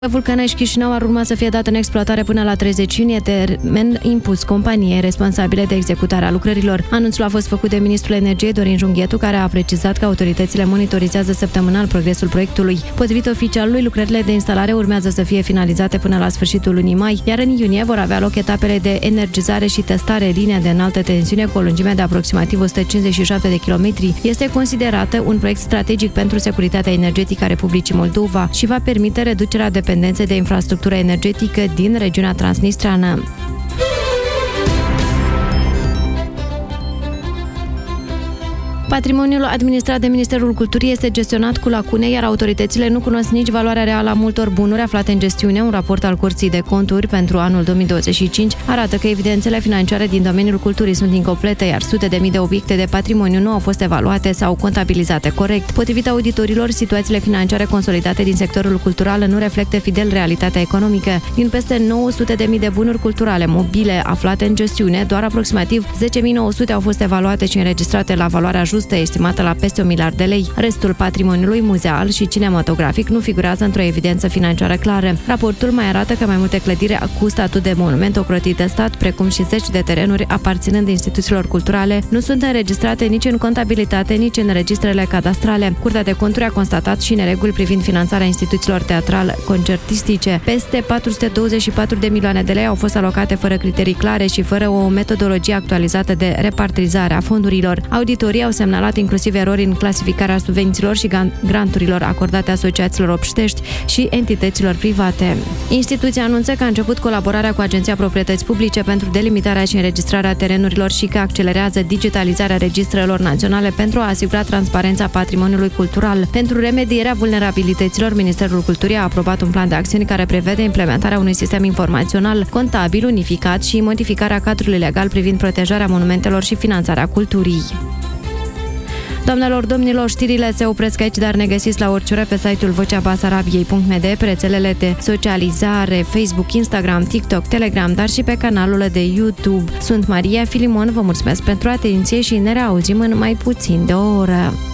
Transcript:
Vulcănești Chișinău ar urma să fie dată în exploatare până la 30 iunie, termen impus companiei responsabile de executarea lucrărilor. Anunțul a fost făcut de ministrul energiei Dorin Junghietu, care a precizat că autoritățile monitorizează săptămânal progresul proiectului. Potrivit oficialului, lucrările de instalare urmează să fie finalizate până la sfârșitul lunii mai, iar în iunie vor avea loc etapele de energizare și testare. Linia de înaltă tensiune cu o lungime de aproximativ 157 de kilometri este considerată un proiect strategic pentru securitatea energetică a Republicii Moldova și va permite reducerea dependenței de infrastructură energetică din regiunea transnistreană. Patrimoniul administrat de Ministerul Culturii este gestionat cu lacune, iar autoritățile nu cunosc nici valoarea reală a multor bunuri aflate în gestiune. Un raport al Curții de Conturi pentru anul 2025 arată că evidențele financiare din domeniul culturii sunt incomplete, iar sute de mii de obiecte de patrimoniu nu au fost evaluate sau contabilizate corect. Potrivit auditorilor, situațiile financiare consolidate din sectorul cultural nu reflectă fidel realitatea economică. Din peste 900.000 de bunuri culturale mobile aflate în gestiune, doar aproximativ 10.900 au fost evaluate și înregistrate la valoarea justă, estimată la peste 1 miliard de lei. Restul patrimoniului muzeal și cinematografic nu figurează într-o evidență financiară clară. Raportul mai arată că mai multe clădiri cu statut de monument ocrotit de stat, precum și zeci de terenuri aparținând instituțiilor culturale, nu sunt înregistrate nici în contabilitate, nici în registrele cadastrale. Curtea de Conturi a constatat și nereguli privind finanțarea instituțiilor teatral-concertistice. Peste 424 de milioane de lei au fost alocate fără criterii clare și fără o metodologie actualizată de repartizare a fondurilor. Auditorii au semnalat inclusiv erori în clasificarea subvențiilor și granturilor acordate asociațiilor obștești și entităților private. Instituția anunță că a început colaborarea cu Agenția Proprietăți Publice pentru delimitarea și înregistrarea terenurilor și că accelerează digitalizarea registrelor naționale pentru a asigura transparența patrimoniului cultural. Pentru remedierea vulnerabilităților, Ministerul Culturii a aprobat un plan de acțiuni care prevede implementarea unui sistem informațional contabil unificat și modificarea cadrului legal privind protejarea monumentelor și finanțarea culturii. Doamnelor, domnilor, știrile se opresc aici, dar ne găsiți la orice oră pe site-ul voceabasarabiei.md, pe rețelele de socializare, Facebook, Instagram, TikTok, Telegram, dar și pe canalul de YouTube. Sunt Maria Filimon, vă mulțumesc pentru atenție și ne reauzim în mai puțin de o oră.